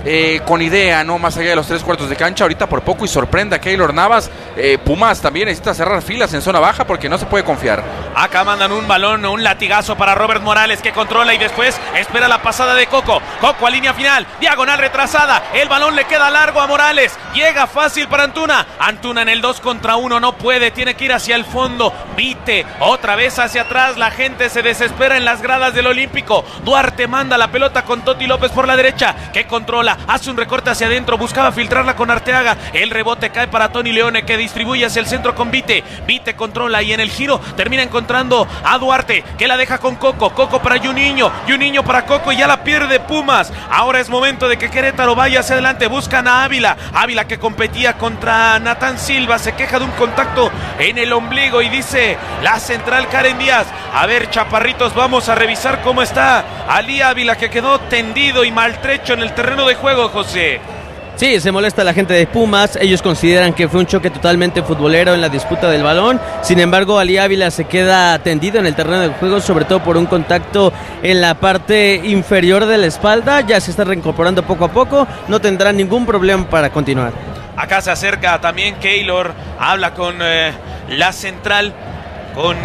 con idea, ¿no? Más allá de los 3/4 de cancha, ahorita por poco y sorprende a Keylor Navas. Pumas también necesita cerrar filas en zona baja porque no se puede confiar. Acá mandan un balón, un latigazo para Robert Morales, que controla y después espera la pasada de Coco. Coco a línea final, diagonal retrasada, el balón le queda largo a Morales, llega fácil para Antuna. Antuna en el 2 contra 1, no puede, tiene que ir hacia el fondo. Vite, otra vez hacia atrás, la gente se desespera en las gradas del Olímpico. Duarte manda la pelota con Toti López por la derecha, que controla, hace un recorte hacia adentro, buscaba filtrarla con Arteaga. El rebote cae para Tony Leone, que distribuye hacia el centro con Vite. Vite controla y en el giro termina encontrando a Duarte, que la deja con Coco. Coco para Juninho, Juninho para Coco y ya la pierde Pumas. Ahora es momento de que Querétaro vaya hacia adelante, buscan a Ávila. Ávila, que competía contra Natán Silva, se queja de un contacto en el ombligo y dice la central Karen Díaz: a ver, chaparritos, vamos a revisar cómo está Ali Ávila, que quedó tendido y maltrecho en el terreno de juego, José. Sí, se molesta la gente de Pumas. Ellos consideran que fue un choque totalmente futbolero en la disputa del balón. Sin embargo, Ali Ávila se queda tendido en el terreno de juego, sobre todo por un contacto en la parte inferior de la espalda. Ya se está reincorporando poco a poco. No tendrá ningún problema para continuar. Acá se acerca también Keylor, habla con la central, con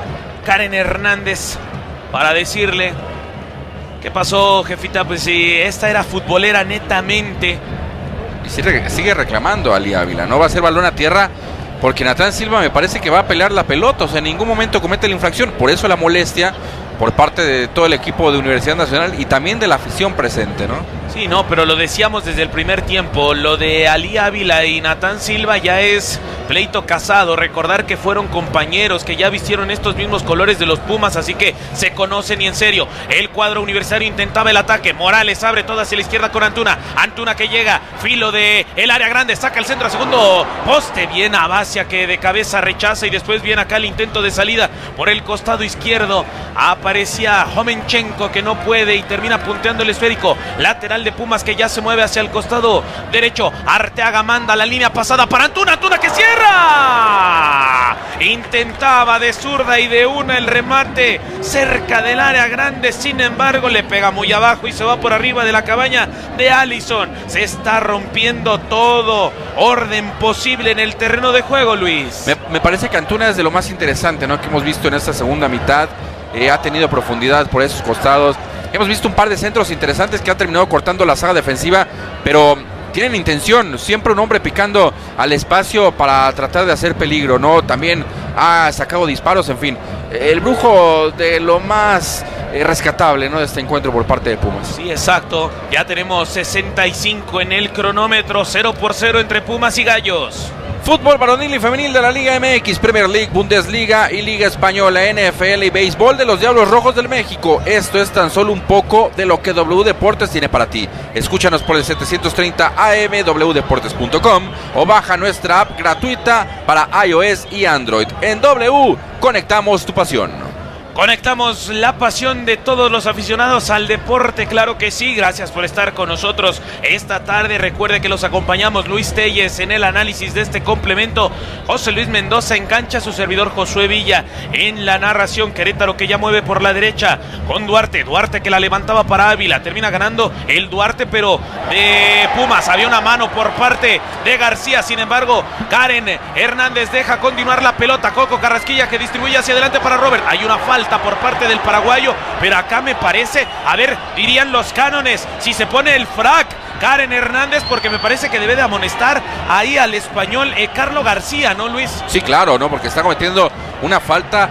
Karen Hernández, para decirle: ¿qué pasó, jefita? Pues si esta era futbolera netamente. Y sigue reclamando a Ali Ávila, no va a ser balón a tierra porque Natán Silva me parece que va a pelear la pelota, o sea, en ningún momento comete la infracción, por eso la molestia por parte de todo el equipo de Universidad Nacional y también de la afición presente, ¿no? Sí, no, pero lo decíamos desde el primer tiempo, lo de Ali Ávila y Natán Silva ya es pleito casado. Recordar que fueron compañeros, que ya vistieron estos mismos colores de los Pumas, así que se conocen y en serio. El cuadro universitario intentaba el ataque, Morales abre toda hacia la izquierda con Antuna, Antuna que llega, filo de el área grande, saca el centro a segundo poste, bien Abacia, que de cabeza rechaza y después viene acá el intento de salida por el costado izquierdo, aparecía Jomenchenko, que no puede y termina punteando el esférico, lateral de Pumas que ya se mueve hacia el costado derecho. Arteaga manda la línea pasada para Antuna, Antuna que cierra, intentaba de zurda y de una el remate cerca del área grande, sin embargo le pega muy abajo y se va por arriba de la cabaña de Allison. Se está rompiendo todo orden posible en el terreno de juego, Luis. Me parece que Antuna es de lo más interesante, ¿no?, que hemos visto en esta segunda mitad. Ha tenido profundidad por esos costados. Hemos visto un par de centros interesantes que han terminado cortando la saga defensiva, pero tienen intención, siempre un hombre picando al espacio para tratar de hacer peligro, ¿no? También ha sacado disparos, en fin. El brujo de lo más rescatable, ¿no?, de este encuentro por parte de Pumas. Sí, exacto. Ya tenemos 65 en el cronómetro, 0-0 entre Pumas y Gallos. Fútbol varonil y femenil de la Liga MX, Premier League, Bundesliga y Liga Española, NFL y béisbol de los Diablos Rojos del México. Esto es tan solo un poco de lo que W Deportes tiene para ti. Escúchanos por el 730 AM, wdeportes.com o baja nuestra app gratuita para iOS y Android. En W, conectamos tu pasión. Conectamos la pasión de todos los aficionados al deporte, claro que sí. Gracias por estar con nosotros esta tarde. Recuerde que los acompañamos Luis Telles en el análisis de este complemento, José Luis Mendoza en cancha, su servidor Josué Villa en la narración. Querétaro que ya mueve por la derecha con Duarte, Duarte que la levantaba para Ávila, termina ganando el Duarte, pero de Pumas había una mano por parte de García. Sin embargo, Karen Hernández deja continuar la pelota, Coco Carrasquilla que distribuye hacia adelante para Robert. Hay una falta por parte del paraguayo, pero acá me parece, a ver, dirían los cánones, si se pone el frac Karen Hernández, porque me parece que debe de amonestar ahí al español Carlos García, ¿no, Luis? Sí, claro, ¿no?, porque está cometiendo una falta,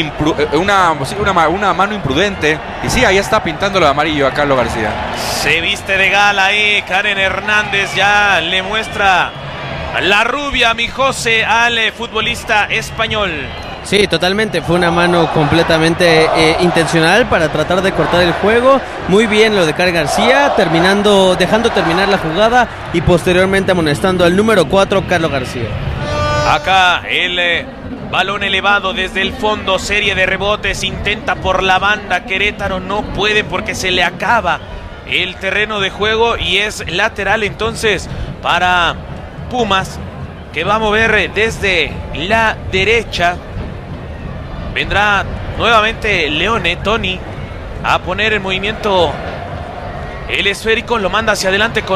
una mano imprudente, y sí, ahí está pintándolo de amarillo a Carlos García. Se viste de gala ahí Karen Hernández, ya le muestra la rubia, mi José, al futbolista español. Sí, totalmente, fue una mano completamente intencional para tratar de cortar el juego. Muy bien lo de Karen García, dejando terminar la jugada y posteriormente amonestando al número 4, Carlos García. Acá el balón elevado desde el fondo, serie de rebotes, intenta por la banda, Querétaro no puede porque se le acaba el terreno de juego y es lateral entonces para Pumas, que va a mover desde la derecha. Vendrá nuevamente Leone, Tony, a poner en movimiento el esférico, lo manda hacia adelante con